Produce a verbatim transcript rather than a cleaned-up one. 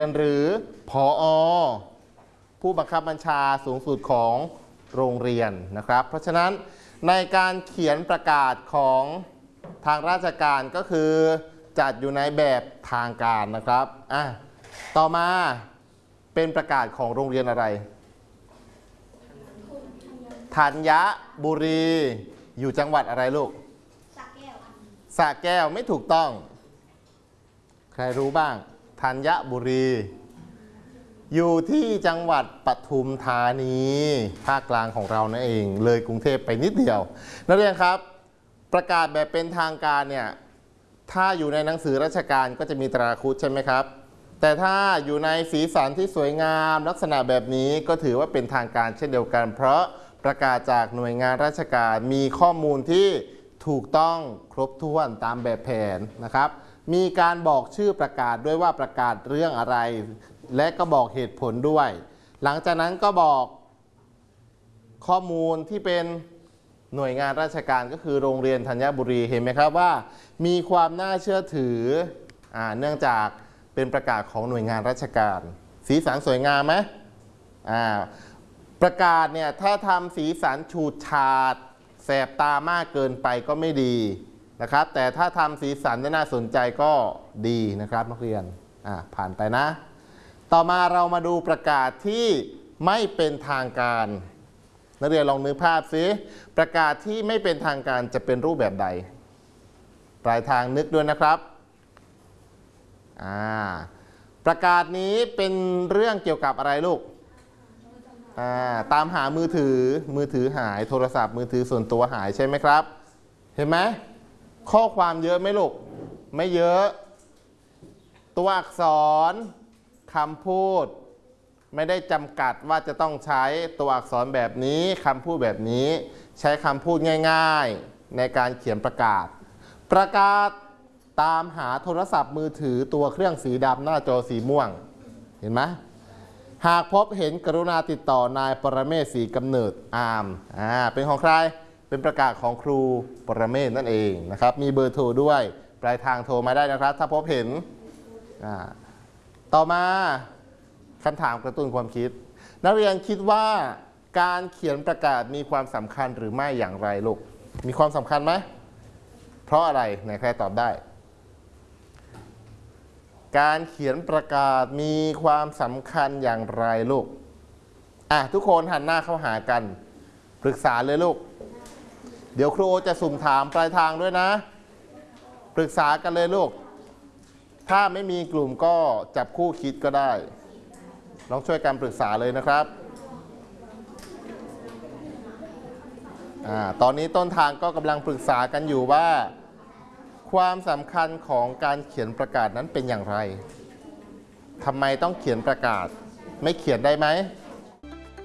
หรือผอ.ผู้บังคับบัญชาสูงสุดของโรงเรียนนะครับเพราะฉะนั้นในการเขียนประกาศของทางราชการก็คือจัดอยู่ในแบบทางการนะครับอ่ะต่อมาเป็นประกาศของโรงเรียนอะไรธัญบุรีอยู่จังหวัดอะไรลูกสระแก้วสระแก้วไม่ถูกต้องใครรู้บ้างธัญบุรีอยู่ที่จังหวัดปทุมธานีภาคกลางของเรานั่นเองเลยกรุงเทพไปนิดเดียวนักเรียนครับประกาศแบบเป็นทางการเนี่ยถ้าอยู่ในหนังสือราชการก็จะมีตราคุดใช่ไหมครับแต่ถ้าอยู่ในสีสันที่สวยงามลักษณะแบบนี้ก็ถือว่าเป็นทางการเช่นเดียวกันเพราะประกาศจากหน่วยงานราชการมีข้อมูลที่ถูกต้องครบถ้วนตามแบบแผนนะครับมีการบอกชื่อประกาศด้วยว่าประกาศเรื่องอะไรและก็บอกเหตุผลด้วยหลังจากนั้นก็บอกข้อมูลที่เป็นหน่วยงานราชการก็คือโรงเรียนธัญบุรีเห็นไหมครับว่ามีความน่าเชื่อถืออ่าเนื่องจากเป็นประกาศของหน่วยงานราชการสีสันสวยงามไหมอ่าประกาศเนี่ยถ้าทำสีสันฉูดฉาดแสบตามากเกินไปก็ไม่ดีนะครับแต่ถ้าทำสีสันได้น่าสนใจก็ดีนะครับนักเรียนอ่าผ่านไปนะต่อมาเรามาดูประกาศที่ไม่เป็นทางการนักเรียนลองนึกภาพซิประกาศที่ไม่เป็นทางการจะเป็นรูปแบบใดปลายทางนึกด้วยนะครับอ่าประกาศนี้เป็นเรื่องเกี่ยวกับอะไรลูกอ่าตามหามือถือมือถือหายโทรศัพท์มือถือส่วนตัวหายใช่ไหมครับเห็นไหมข้อความเยอะไหมลูกไม่เยอะตัวอักษรคำพูดไม่ได้จำกัดว่าจะต้องใช้ตัวอักษรแบบนี้คำพูดแบบนี้ใช้คำพูดง่ายๆในการเขียนประกาศประกาศตามหาโทรศัพท์มือถือตัวเครื่องสีดำหน้าจอสีม่วงเห็นไหมหากพบเห็นกรุณาติดต่อนายปรเมศศรีกำเนิดอามอ่าเป็นของใครเป็นประกาศของครูปรเมศนั่นเองนะครับมีเบอร์โทรด้วยปลายทางโทรมาได้นะครับถ้าพบเห็นอ่าต่อมาคำถามกระตุ้นความคิดนักเรียนคิดว่าการเขียนประกาศมีความสำคัญหรือไม่อย่างไรลูกมีความสำคัญไหมเพราะอะไรไหนใครตอบได้การเขียนประกาศมีความสำคัญอย่างไรลูกอ่ะทุกคนหันหน้าเข้าหากันปรึกษาเลยลูกเดี๋ยวครูจะสุ่มถามปลายทางด้วยนะปรึกษากันเลยลูกถ้าไม่มีกลุ่มก็จับคู่คิดก็ได้ลองช่วยกันปรึกษาเลยนะครับอ่าตอนนี้ต้นทางก็กำลังปรึกษากันอยู่ว่าความสำคัญของการเขียนประกาศนั้นเป็นอย่างไรทำไมต้องเขียนประกาศไม่เขียนได้ไหม